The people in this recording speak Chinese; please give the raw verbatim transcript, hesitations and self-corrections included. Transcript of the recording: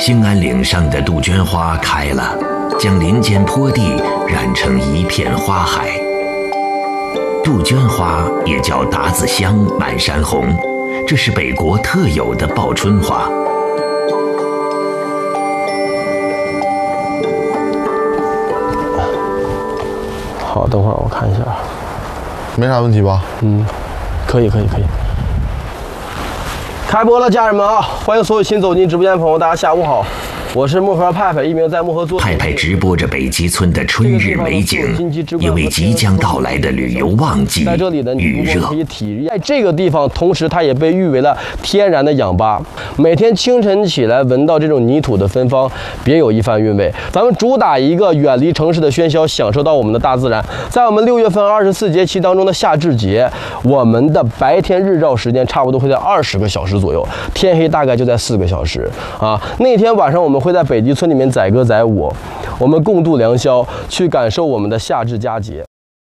兴安岭上的杜鹃花开了，将林间坡地染成一片花海。杜鹃花也叫达子香、满山红，这是北国特有的报春花。 好，等会儿我看一下， 没啥问题吧？ 嗯，可以，可以，可以。开播了，家人们啊！欢迎所有新走进直播间的朋友，大家下午好。我是漠河派派，一名在漠河做。 派派直播着北极村的春日美景，因为即将到来的旅游旺季在这里呢， 预热。 可以体验在这个地方，同时它也被誉为了天然的氧吧。每天清晨起来，闻到这种泥土的芬芳，别有一番韵味。咱们主打一个远离城市的喧嚣，享受到我们的大自然。在我们六月份二十四节气当中的夏至节，我们的白天日照时间差不多会在二十个小时左右，天黑大概就在四个小时啊。那天晚上我们会在北极村里面载歌载舞，我们共度良宵，去感受我们的夏至佳节。